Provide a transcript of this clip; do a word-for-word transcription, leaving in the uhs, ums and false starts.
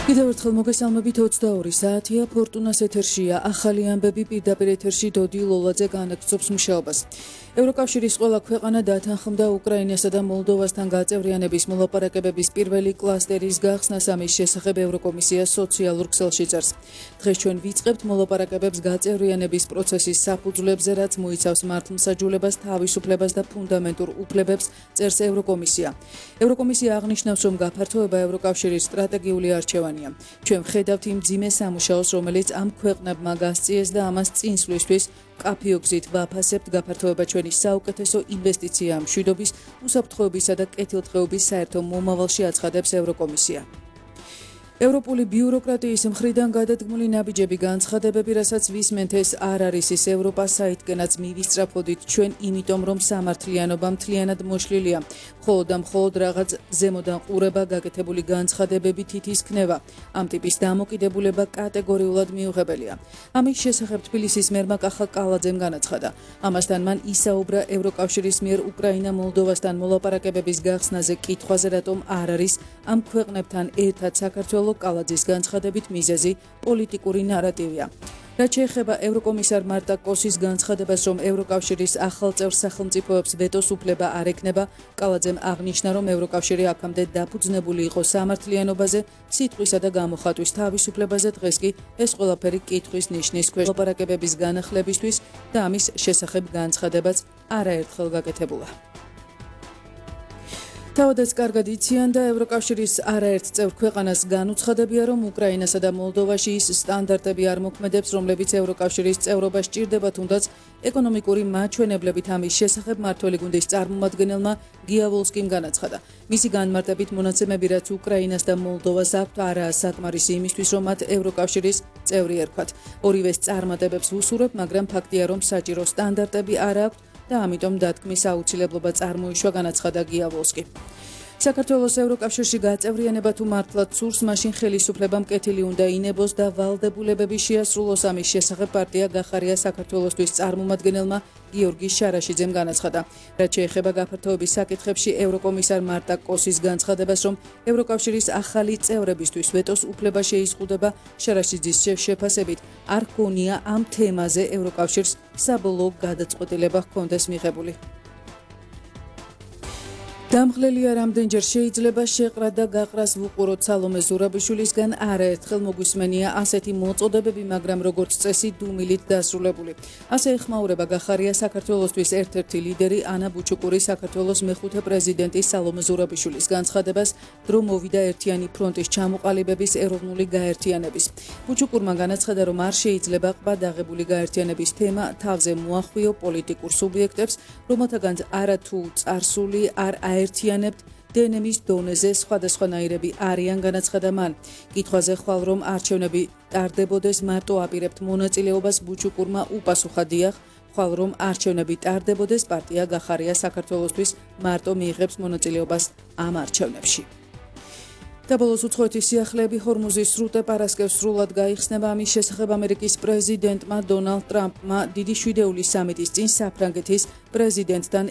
კიდევ ერთხელ მოგესალმებით ოცდაორი საათია ფორტუნას ეთერშია ახალი ამბები პირდაპირ ეთერში დოდი ლოლაძე განაგრძობს მუშაობას. ევროკავშირის ყველა ქვეყანა დათანხმდა უკრაინასა და მოლდოვასთან გაწევრიანების მოლაპარაკებების პირველი კლასტერის გახსნას ამის შესახებ ევროკომისია სოციალურ ქსელში წერს. დღეს ჩვენ ვიწყებთ მოლაპარაკებებს გაწევრიანების პროცესის საფუძვლებზე, რაც მოიცავს მართლმსაჯულებას, თავისუფლებას და ფუნდამენტურ უფლებებს, წერს ევროკომისია. ევროკომისია აღნიშნავს, რომ გაფართოება ევროკავშირის სტრატეგიული არჩევანია. ჩვენ ვხედავთ იმ მძიმე სამუშაოს, რომელიც ამ ქვეყნებმა გასწიეს და ამას წინსვლისთვის კაფიო გზით ვაფასებთ. გაფართოება ჩვენი საუკეთესო ინვესტიცია მშვიდობის, უსაფრთხოებისა და კეთილდღეობის საერთო მომავალში, აცხადებს ევროკომისია. ევროპული ბიუროკრატიის მხრიდან გადადგმული ნაბიჯები განცხადებები, რასაც ვისმენთ, ეს არ არის ის ევროპა, საიდკენაც მივისწრაფოდით ჩვენ, იმიტომ რომ სამართლიანობა მთლიანად მოშლილია. მხოლოდ და მხოლოდ რაღაც ზემოდან ყურება, გაკეთებული განცხადებები თითის ქნება. ამ ტიპის დამოკიდებულება კატეგორიულად მიუღებელია. ამის შესახებ თბილისის მერმა კახა კალაძემ განაცხადა. ამასთან მან ისაუბრა ევროკავშირის მიერ უკრაინა-მოლდოვასთან მოლაპარაკებების გახსნაზე კითხვაზე, რატომ არ არის ამ ქვეყნებთან ერთად საქართველოს კალაძის განცხადებით მიზეზი პოლიტიკური ნარატივია. რაც შეეხება ევროკომისარ მარტა კოსის განცხადებას, რომ ევროკავშირის ახალ წევრ სახელმწიფოებს ვეტოს უფლება არ ექნება, კალაძემ აღნიშნა, რომ ევროკავშირი აქამდე დაფუძნებული იყო სამართლიანობაზე, სიტყვისა და გამოხატვის თავისუფლებაზე, დღეს კი ეს ყველაფერი კითხვის ნიშნის ქვეშ. მოლაპარაკებების განახლებისთვის და ამის შესახებ განცხადებაც არაერთხელ გაკეთებულა. თავადაც კარგად იციან და ევროკავშირის არაერთ წევრ ქვეყანას განუცხადებია, რომ უკრაინასა და მოლდოვაში ის სტანდარტები არ მოქმედებს, რომლებიც ევროკავშირის წევრობა სჭირდება, თუნდაც ეკონომიკური მაჩვენებლებით. ამის შესახებ მმართველი გუნდის წარმომადგენელმა გიავოლსკიმ განაცხადა. მისი განმარტებით მონაცემები, რაც უკრაინას და მოლდოვას აქვთ, არაა საკმარისი იმისთვის, რომ მათ ევროკავშირის წევრი ერქვათ. ორივეს წარმატებებს ვუსურვებ, მაგრამ ფაქტია, რომ საჭირო სტანდარტები არ აქვთ და ამიტომ დათქმის აუცილებლობა წარმოიშვა, განაცხადა გიავოლსკი. საქართველოს ევროკავშირში გაწევრიანება თუ მართლაც სურს, მაშინ ხელისუფლებამ კეთილი უნდა ინებოს და ვალდებულებები შეასრულოს. ამის შესახებ პარტია გახარია საქართველოსთვის წარმომადგენელმა გიორგი შარაშიძემ განაცხადა. რაც შეეხება გაფართოების საკითხებში ევროკომისარ მარტა კოსის განცხადებას, რომ ევროკავშირის ახალი წევრებისთვის ვეტოს უფლება შეიზღუდება, შარაშიძის შეფასებით არ ჰქონია ამ თემაზე ევროკავშირს საბოლოო გადაწყვეტილება ჰქონდეს მიღებული. დამხლელია რამდენჯერ შეიძლება შეყრა და გაყრას ვუყუროთ სალომე ზურაბიშვილისგან არაერთხელ მოგვისმენია ასეთი მოწოდებები, მაგრამ როგორც წესი დუმილით დასრულებული. ასე ეხმაურება გახარია საქართველოსთვის ერთ-ერთი ლიდერი ანა ბუჩუკური საქართველოს მეხუთე პრეზიდენტის სალომე ზურაბიშვილის განცხადებას, დრო მოვიდა ერთიანი ფრონტის ჩამოყალიბების ეროვნული გაერთიანების. ბუჩუკურმა განაცხადა, რომ არ შეიძლება ყბა დაღებული გაერთიანების თემა თავზე მოახვიო პოლიტიკურ სუბიექტებს, რომელთაგანაც არათუ წარსული არ აერთიანებთ დნმ-ის დონეზე სხვადასხვანაირები არიან, განაცხადა მან. კითხვაზე ხვალ რომ არჩევნები ტარდებოდეს, მარტო აპირებთ მონაწილეობას, ბუჩუკურმა უპასუხა დიახ, ხვალ რომ არჩევნები ტარდებოდეს, პარტია გახარია საქართველოსთვის მარტო მიიღებს მონაწილეობას ამ არჩევნებში. დაბოლოს უცხოეთის სიახლეები ჰორმუზის სრუტე პარასკევს სრულად გაიხსნება. ამის შესახებ ამერიკის პრეზიდენტმა დონალდ ტრამპმა დიდი შვიდეულის სამიტის წინ საფრანგეთის პრეზიდენტთან